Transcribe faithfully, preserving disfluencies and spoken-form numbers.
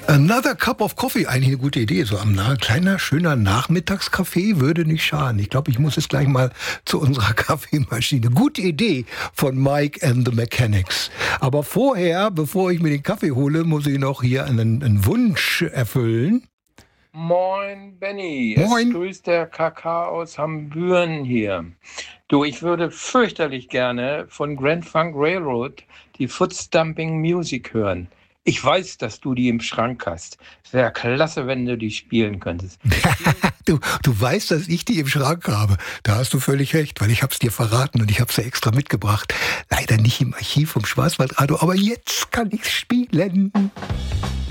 Another Cup of Coffee, eigentlich eine gute Idee. So ein kleiner, schöner Nachmittagskaffee würde nicht schaden. Ich glaube, ich muss jetzt gleich mal zu unserer Kaffeemaschine. Gute Idee von Mike and the Mechanics. Aber vorher, bevor ich mir den Kaffee hole, muss ich noch hier einen, einen Wunsch erfüllen. Moin, Benny. Moin. Es grüßt der K K aus Hambüren hier. Du, ich würde fürchterlich gerne von Grand Funk Railroad die Footstomping Music hören. Ich weiß, dass du die im Schrank hast. Es wäre klasse, wenn du die spielen könntest. du, du weißt, dass ich die im Schrank habe. Da hast du völlig recht, weil ich habe es dir verraten und ich habe es ja extra mitgebracht. Leider nicht im Archiv vom Schwarzwaldradio, aber jetzt kann ich spielen.